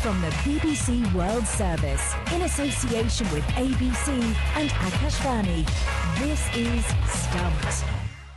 From the BBC World Service, in association with ABC and Akashvani, this is Stumped.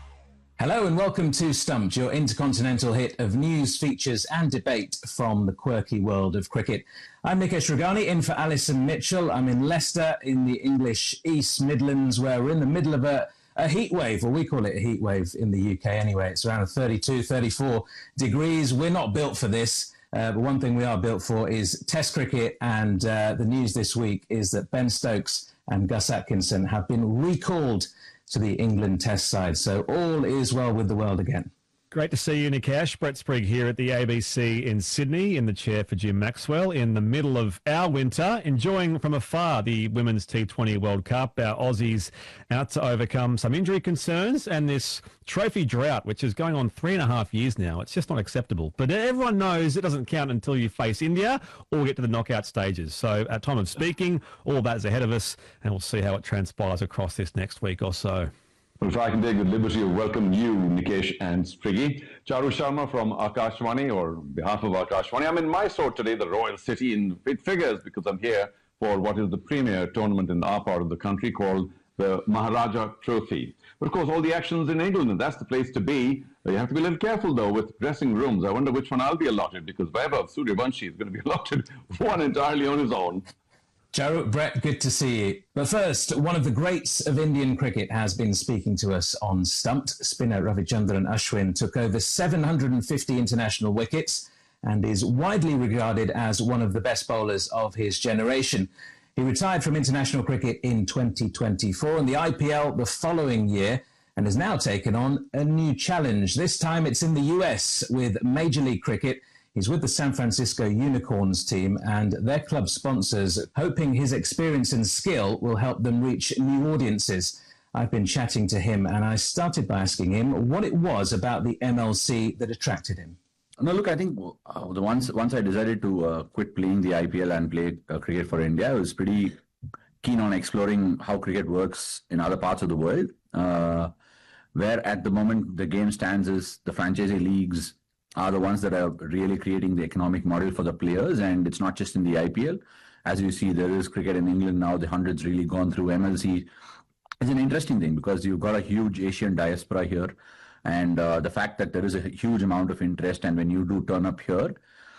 Hello and welcome to Stumped, your intercontinental hit of news, features and debate from the quirky world of cricket. I'm Nikesh Ragani, in for Alison Mitchell. I'm in Leicester in the English East Midlands, where we're in the middle of a heat wave, or we call it a heat wave in the UK anyway. It's around 32, 34 degrees. We're not built for this. But one thing we are built for is Test cricket, and the news this week is that Ben Stokes and Gus Atkinson have been recalled to the England Test side. So all is well with the world again. Great to see you, Nikesh. Brett Sprigg here at the ABC in Sydney, in the chair for Jim Maxwell, in the middle of our winter, enjoying from afar the Women's T20 World Cup. Our Aussies out to overcome some injury concerns and this trophy drought, which is going on 3.5 years now. It's just not acceptable. But everyone knows it doesn't count until you face India or get to the knockout stages. So at time of speaking, all that is ahead of us, and we'll see how it transpires across this next week or so. Well, if I can take the liberty of welcoming you, Nikesh and Spriggy. Charu Sharma from Akashvani, or on behalf of Akashvani. I'm in Mysore today, the royal city, and it figures because I'm here for what is the premier tournament in our part of the country called the Maharaja Trophy. But of course, all the action's in England, and that's the place to be. You have to be a little careful, though, with dressing rooms. I wonder which one I'll be allotted, because Vaibhav Suryavanshi is going to be allotted one entirely on his own. Charu, Brett, good to see you. But first, one of the greats of Indian cricket has been speaking to us on Stumped. Spinner Ravichandran Ashwin took over 750 international wickets and is widely regarded as one of the best bowlers of his generation. He retired from international cricket in 2024 and the IPL the following year, and has now taken on a new challenge. This time it's in the US with Major League Cricket. He's with the San Francisco Unicorns team and their club sponsors, hoping his experience and skill will help them reach new audiences. I've been chatting to him and I started by asking him what it was about the MLC that attracted him. No, look, I think once I decided to quit playing the IPL and play cricket for India, I was pretty keen on exploring how cricket works in other parts of the world, where at the moment the game stands is the franchisee leagues are the ones that are really creating the economic model for the players, and it's not just in the IPL. As you see, there is cricket in England now, the 100's really gone through. MLC is an interesting thing because you've got a huge Asian diaspora here, and the fact that there is a huge amount of interest, and when you do turn up here,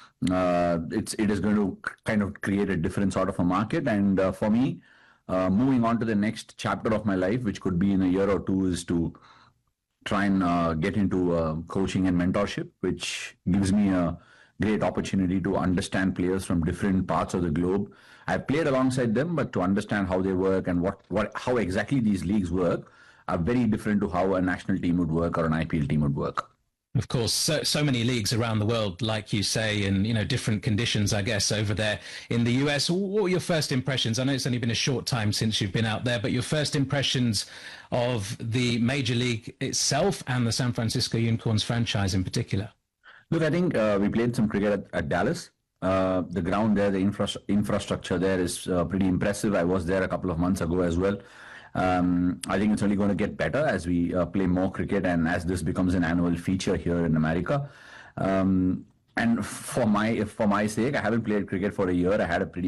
it is going to kind of create a different sort of a market. And for me, moving on to the next chapter of my life, which could be in a year or two, is to try and get into coaching and mentorship, which gives me a great opportunity to understand players from different parts of the globe. I've played alongside them, but to understand how they work and how exactly these leagues work are very different to how a national team would work or an IPL team would work. Of course, so many leagues around the world, like you say, and different conditions, I guess, over there in the US. What were your first impressions? I know it's only been a short time since you've been out there, but your first impressions of the Major League itself and the San Francisco Unicorns franchise in particular? Look, I think we played some cricket at Dallas. The ground there, the infrastructure there is pretty impressive. I was there a couple of months ago as well. I think it's only going to get better as we play more cricket and as this becomes an annual feature here in America. And for my sake, I haven't played cricket for a year. I had a pretty